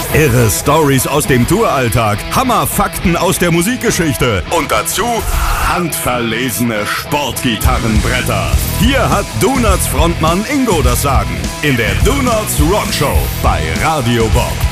Irre Stories aus dem Touralltag, Hammerfakten aus der Musikgeschichte und dazu handverlesene Sportgitarrenbretter. Hier hat Donuts Frontmann Ingo das Sagen in der Donuts Rock Show bei Radio Bob.